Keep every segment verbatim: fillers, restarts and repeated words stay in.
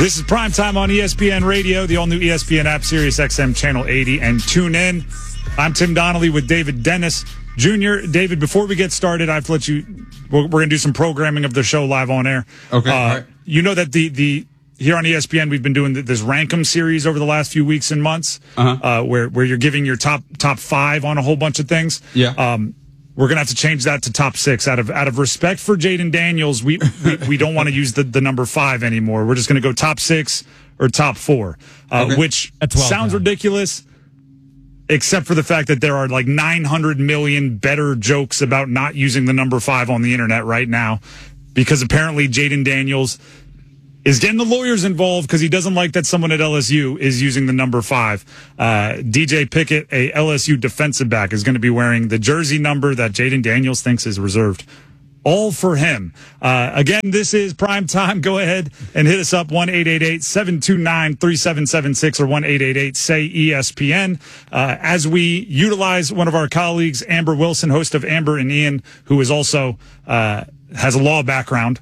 This is Prime Time on E S P N Radio, the all-new E S P N app, Sirius X M Channel eighty, and tune in. I'm Tim Donnelly with David Dennis Junior David, before we get started, I have to let you, we're, we're going to do some programming of the show live on air. Okay. Uh, all right. You know that the, the here on E S P N, we've been doing this Rankum series over the last few weeks and months, uh-huh. uh, where, where you're giving your top top five on a whole bunch of things. Yeah. Um, We're going to have to change that to top six. Out of out of respect for Jaden Daniels, we, we, we don't want to use the, the number five anymore. We're just going to go top six or top four, uh, okay. which sounds now. ridiculous, except for the fact that there are like nine hundred million better jokes about not using the number five on the internet right now, because apparently Jaden Daniels is getting the lawyers involved because he doesn't like that someone at L S U is using the number five. Uh, D J Pickett, a L S U defensive back, is going to be wearing the jersey number that Jaden Daniels thinks is reserved. All for him. Uh, again, this is Prime Time. Go ahead and hit us up, one eight eight eight, seven two nine, three seven seven six or one eight eight eight, S A Y, E S P N. Uh, as we utilize one of our colleagues, Amber Wilson, host of Amber and Ian, who is also uh, has a law background.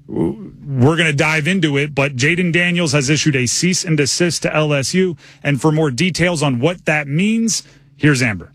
We're going to dive into it, but Jaden Daniels has issued a cease and desist to L S U. And for more details on what that means, here's Amber.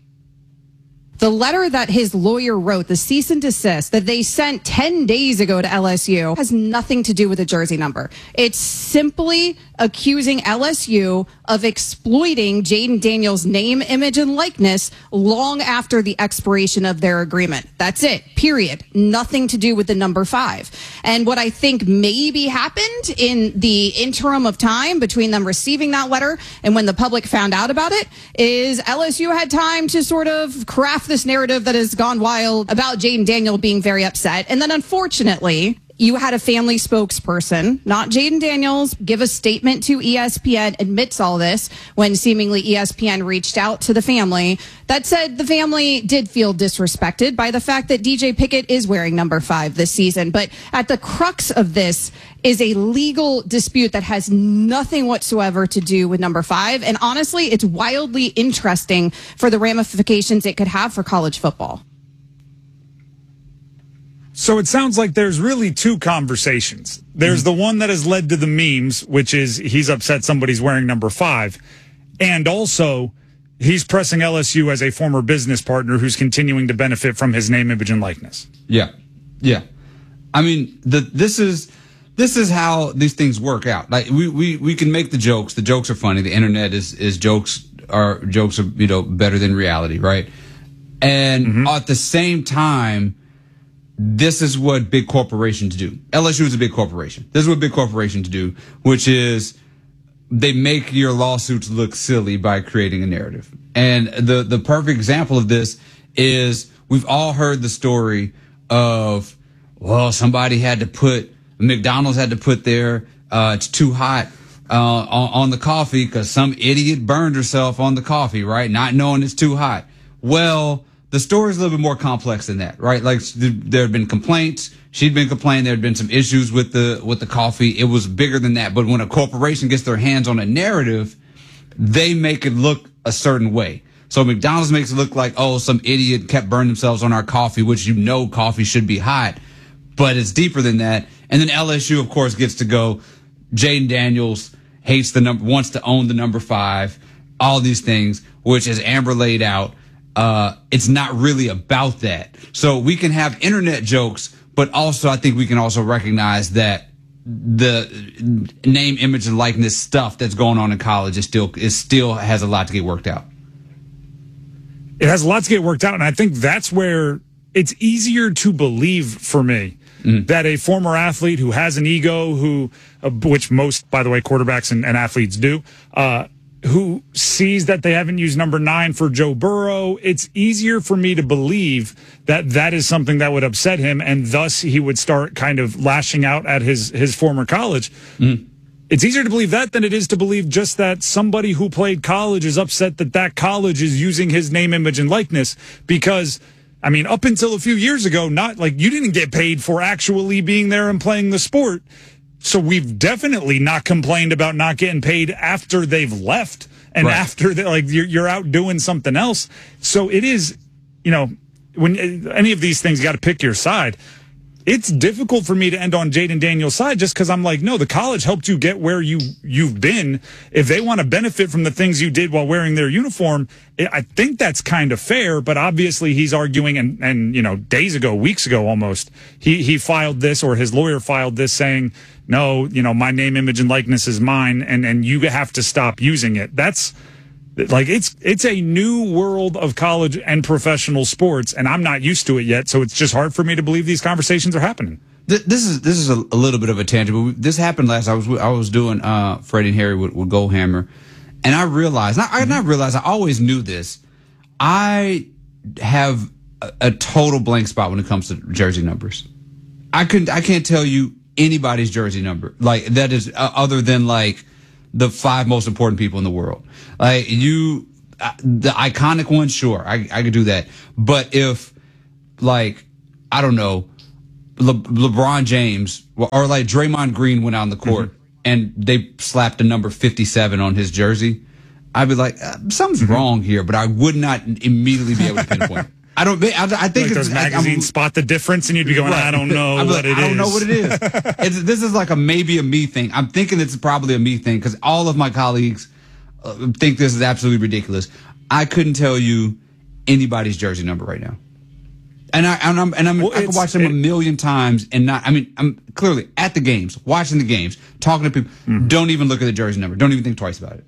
The letter that his lawyer wrote, the cease and desist that they sent ten days ago to L S U, has nothing to do with the jersey number. It's simply accusing L S U of exploiting Jaden Daniels' name, image, and likeness long after the expiration of their agreement. That's it, period. Nothing to do with the number five. And what I think maybe happened in the interim of time between them receiving that letter and when the public found out about it is L S U had time to sort of craft this narrative that has gone wild about Jaden Daniel being very upset. And then unfortunately, you had a family spokesperson, not Jaden Daniels, give a statement to E S P N, admits all this when seemingly E S P N reached out to the family that said the family did feel disrespected by the fact that D J Pickett is wearing number five this season. But at the crux of this is a legal dispute that has nothing whatsoever to do with number five. And honestly, it's wildly interesting for the ramifications it could have for college football. So it sounds like there's really two conversations. There's mm-hmm. the one that has led to the memes, which is he's upset somebody's wearing number five. And also, he's pressing L S U as a former business partner who's continuing to benefit from his name, image, and likeness. Yeah. Yeah. I mean, the, this is this is how these things work out. Like we, we, we can make the jokes. The jokes are funny. The internet is, is jokes are jokes are, you know, better than reality, right? And mm-hmm. at the same time, this is what big corporations do. L S U is a big corporation. This is what big corporations do, which is they make your lawsuits look silly by creating a narrative. And the, the perfect example of this is we've all heard the story of, well, somebody had to put, McDonald's had to put their, uh, it's too hot, uh, on, on the coffee because some idiot burned herself on the coffee, right? Not knowing it's too hot. Well, the story is a little bit more complex than that, right? Like there had been complaints. She'd been complaining. There had been some issues with the, with the coffee. It was bigger than that. But when a corporation gets their hands on a narrative, they make it look a certain way. So McDonald's makes it look like, oh, some idiot kept burning themselves on our coffee, which you know coffee should be hot, but it's deeper than that. And then L S U, of course, gets to go. Jaden Daniels hates the number, wants to own the number five, all these things, which as Amber laid out, Uh, it's not really about that. So we can have internet jokes, but also I think we can also recognize that the name, image, and likeness stuff that's going on in college is still is still has a lot to get worked out. It has a lot to get worked out, and I think that's where it's easier to believe for me mm. that a former athlete who has an ego, who uh, which most, by the way, quarterbacks and, and athletes do, uh, who sees that they haven't used number nine for Joe Burrow, it's easier for me to believe that that is something that would upset him, and thus he would start kind of lashing out at his, his former college. Mm. It's easier to believe that than it is to believe just that somebody who played college is upset that that college is using his name, image, and likeness because, I mean, up until a few years ago, not like you didn't get paid for actually being there and playing the sport. So we've definitely not complained about not getting paid after they've left and right. after they, like you're, you're out doing something else. So it is, you know, when any of these things, you got to pick your side. it's difficult for me to end on Jaden Daniels' side just because I'm like, no, the college helped you get where you, you've been. If they want to benefit from the things you did while wearing their uniform, I think that's kind of fair. But obviously he's arguing, and, and you know, days ago, weeks ago almost, he, he filed this, or his lawyer filed this saying, no, you know, my name, image, and likeness is mine, and, and you have to stop using it. That's like, it's it's a new world of college and professional sports, and I'm not used to it yet, so it's just hard for me to believe these conversations are happening. This is this is a, a little bit of a tangent, but we, this happened last. I was I was doing uh, Freddie and Harry with, with Goldhammer, and I realized, I, I not realized, I always knew this. I have a, a total blank spot when it comes to jersey numbers. I couldn't, I can't tell you anybody's jersey number, like, that is uh, other than like the five most important people in the world. Like, you, uh, the iconic ones, sure, I, I could do that. But if, like, I don't know, Le- LeBron James or like Draymond Green went out on the court mm-hmm. and they slapped a number fifty-seven on his jersey, I'd be like, uh, something's mm-hmm. wrong here, but I would not immediately be able to pinpoint it. I don't. I, I think like it's those magazines spot the difference, and you'd be going, right. I don't know what like, it I is. don't know what it is. It's, this is like a maybe a me thing. I'm thinking it's probably a me thing because all of my colleagues uh, think this is absolutely ridiculous. I couldn't tell you anybody's jersey number right now, and I and I'm and I'm well, I could watch them it, a million times and not. I mean, I'm clearly at the games, watching the games, talking to people. Mm-hmm. Don't even look at the jersey number. Don't even think twice about it.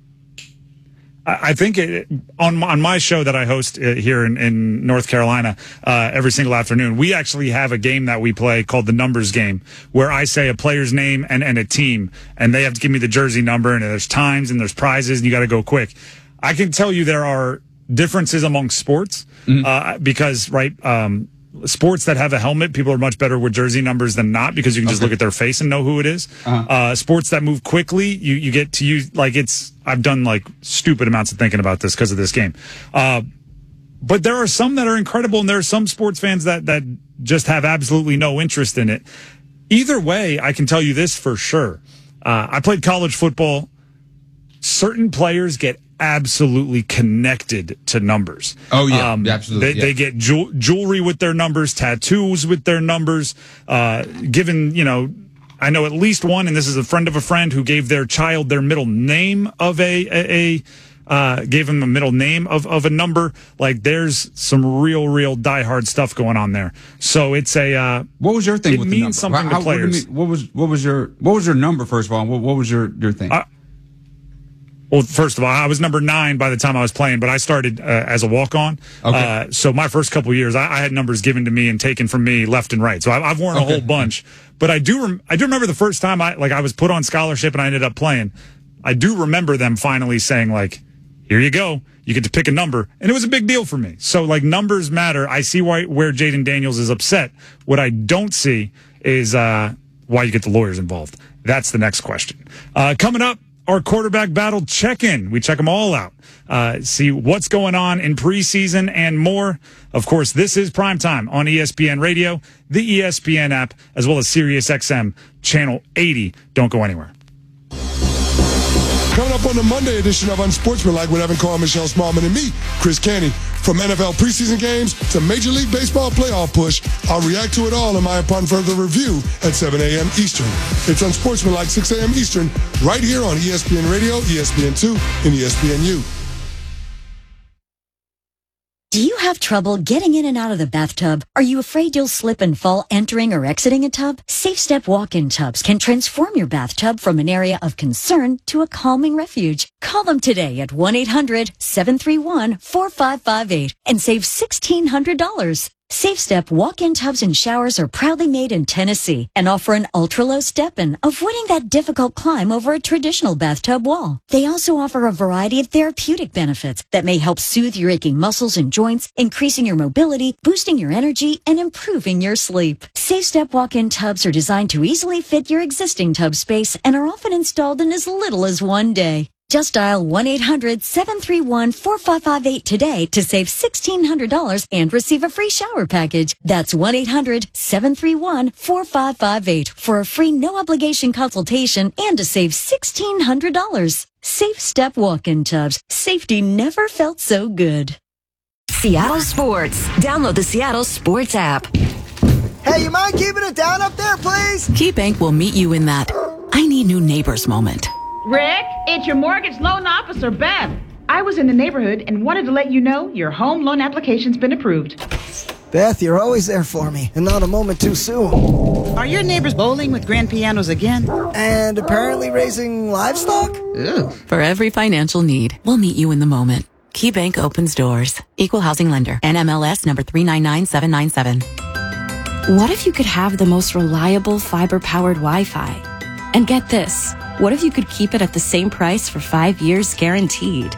I think it, on on my show that I host here in, in North Carolina uh, every single afternoon, we actually have a game that we play called the Numbers Game, where I say a player's name and, and a team, and they have to give me the jersey number, and there's times and there's prizes, and you got to go quick. I can tell you there are differences among sports mm-hmm. uh, because, right, um, sports that have a helmet, people are much better with jersey numbers than not because you can just okay. look at their face and know who it is. Uh-huh. Uh, sports that move quickly, you, you get to use, like, it's, I've done like stupid amounts of thinking about this because of this game. Uh, but there are some that are incredible, and there are some sports fans that, that just have absolutely no interest in it. Either way, I can tell you this for sure. Uh, I played college football. Certain players get absolutely connected to numbers. Oh yeah, um, absolutely. They, yeah. they get ju- jewelry with their numbers, tattoos with their numbers. Uh, given, you know, I know at least one, and this is a friend of a friend who gave their child their middle name of a a, a uh, gave him a middle name of of a number. Like, there's some real, real diehard stuff going on there. So it's a. Uh, what was your thing? It with means the number? something How, to players. What, what was what was your what was your number first of all? What, what was your your thing? Uh, Well, first of all, I was number nine by the time I was playing, but I started uh, as a walk-on. Okay. Uh, so my first couple of years, I, I had numbers given to me and taken from me left and right. So I, I've worn a okay. whole bunch. But I do, rem- I do remember the first time I like I was put on scholarship and I ended up playing. I do remember them finally saying, like, "Here you go, you get to pick a number," and it was a big deal for me. So, like, numbers matter. I see why where Jaden Daniels is upset. What I don't see is uh, why you get the lawyers involved. That's the next question. Uh, coming up. Our quarterback battle check-in. We check them all out. Uh, see what's going on in preseason and more. Of course, this is Primetime on E S P N Radio, the E S P N app, as well as Sirius X M Channel eighty. Don't go anywhere. Coming up on the Monday edition of Unsportsmanlike with Evan Carr, Michelle Smallman, and me, Chris Canty. From N F L preseason games to Major League Baseball playoff push, I'll react to it all in my Upon Further Review at seven a.m. Eastern. It's Unsportsmanlike, six a.m. Eastern, right here on E S P N Radio, E S P N two, and E S P N U. Do you have trouble getting in and out of the bathtub? Are you afraid you'll slip and fall entering or exiting a tub? Safe Step walk-in tubs can transform your bathtub from an area of concern to a calming refuge. Call them today at one eight hundred seven three one four five five eight and save sixteen hundred dollars. Safe Step walk-in tubs and showers are proudly made in Tennessee and offer an ultra-low step-in, avoiding that difficult climb over a traditional bathtub wall. They also offer a variety of therapeutic benefits that may help soothe your aching muscles and joints, increasing your mobility, boosting your energy, and improving your sleep. Safe Step walk-in tubs are designed to easily fit your existing tub space and are often installed in as little as one day. Just dial one eight hundred seven three one four five five eight today to save sixteen hundred dollars and receive a free shower package. That's one eight hundred seven three one four five five eight for a free no-obligation consultation and to save sixteen hundred dollars. Safe Step walk-in tubs. Safety never felt so good. Seattle Sports. Download the Seattle Sports app. Hey, you mind keeping it down up there, please? KeyBank will meet you in that I need new neighbors moment. Rick, it's your mortgage loan officer, Beth. I was in the neighborhood and wanted to let you know your home loan application's been approved. Beth, you're always there for me, and not a moment too soon. Are your neighbors bowling with grand pianos again? And apparently raising livestock? Ew. For every financial need, we'll meet you in the moment. KeyBank opens doors. Equal housing lender. N M L S number three nine nine seven nine seven. What if you could have the most reliable fiber-powered Wi-Fi? And get this, what if you could keep it at the same price for five years guaranteed?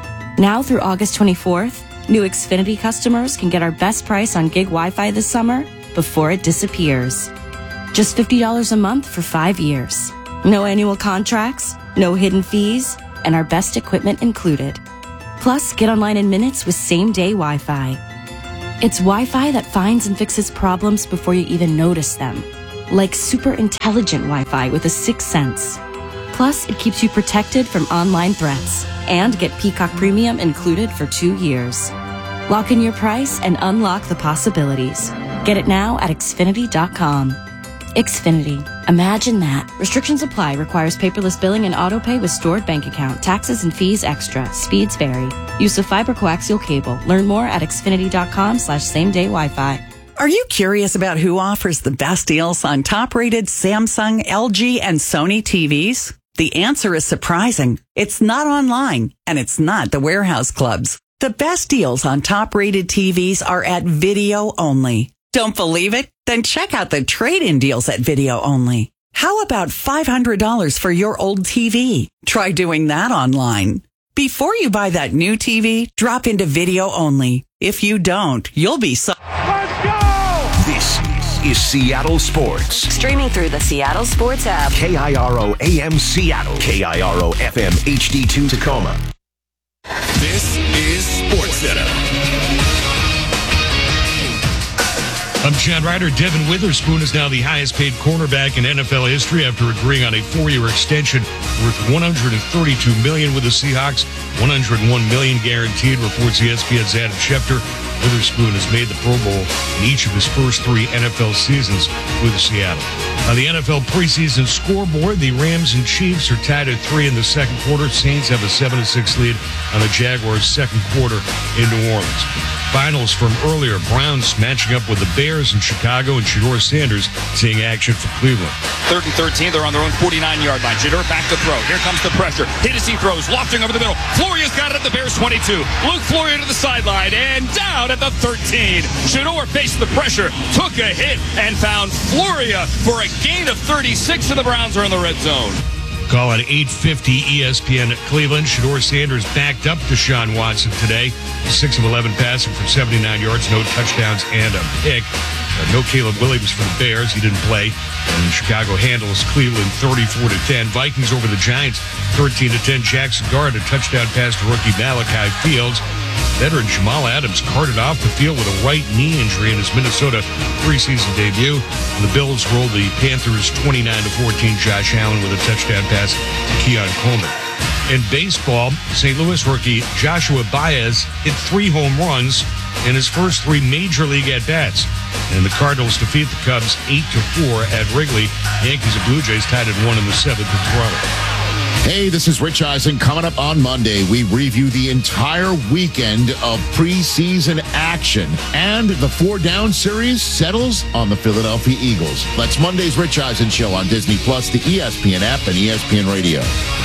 Now through August twenty-fourth, new Xfinity customers can get our best price on gig Wi-Fi this summer before it disappears. Just fifty dollars a month for five years. No annual contracts, no hidden fees, and our best equipment included. Plus, get online in minutes with same-day Wi-Fi. It's Wi-Fi that finds and fixes problems before you even notice them. Like super intelligent Wi-Fi with a sixth sense. Plus, it keeps you protected from online threats. And get Peacock Premium included for two years. Lock in your price and unlock the possibilities. Get it now at Xfinity dot com. Xfinity. Imagine that. Restrictions apply. Requires paperless billing and autopay with stored bank account. Taxes and fees extra. Speeds vary. Use of fiber coaxial cable. Learn more at Xfinity dot com slash same day Wi-Fi. Are you curious about who offers the best deals on top-rated Samsung, L G, and Sony T Vs? The answer is surprising. It's not online, and it's not the warehouse clubs. The best deals on top-rated T Vs are at Video Only. Don't believe it? Then check out the trade-in deals at Video Only. How about five hundred dollars for your old T V? Try doing that online. Before you buy that new T V, drop into Video Only. If you don't, you'll be so... Let's go! This is Seattle Sports. Streaming through the Seattle Sports app. K I R O A M Seattle. K I R O F M H D two Tacoma. This is SportsCenter. I'm Chad Ryder. Devin Witherspoon is now the highest paid cornerback in N F L history after agreeing on a four-year extension worth one hundred thirty-two million dollars with the Seahawks, one hundred one million dollars guaranteed, reports E S P N's Adam Schefter. Witherspoon has made the Pro Bowl in each of his first three N F L seasons with Seattle. On the N F L preseason scoreboard, the Rams and Chiefs are tied at three in the second quarter. Saints have a seven to six lead on the Jaguars' second quarter in New Orleans. Finals from earlier, Browns matching up with the Bears in Chicago, and Shedeur Sanders seeing action for Cleveland. Third and thirteen, they're on their own forty-nine-yard line. Shedeur back to throw. Here comes the pressure. Hennessy throws, lofting over the middle. Floria's got it at the Bears twenty-two. Luke Floria to the sideline and down at the thirteen. Shedeur faced the pressure, took a hit, and found Floria for a gain of thirty-six, and the Browns are in the red zone. Call at eight fifty E S P N at Cleveland. Shedeur Sanders backed up Deshaun Watson today. six of eleven passing for seventy-nine yards, no touchdowns, and a pick. Uh, no Caleb Williams for the Bears. He didn't play. And Chicago handles Cleveland thirty-four to ten. Vikings over the Giants thirteen to ten. Jackson Garrett, a touchdown pass to rookie Malachi Fields. Veteran Jamal Adams carted off the field with a right knee injury in his Minnesota preseason debut. And the Bills rolled the Panthers twenty-nine to fourteen. Josh Allen with a touchdown pass to Keon Coleman. In baseball, Saint Louis rookie Joshua Baez hit three home runs in his first three major league at-bats. And the Cardinals defeat the Cubs eight to four at Wrigley. Yankees and Blue Jays tied at one in the seventh in Toronto. Hey, this is Rich Eisen. Coming up on Monday, we review the entire weekend of preseason action. And the Four Down series settles on the Philadelphia Eagles. That's Monday's Rich Eisen Show on Disney Plus, the E S P N app, and E S P N Radio.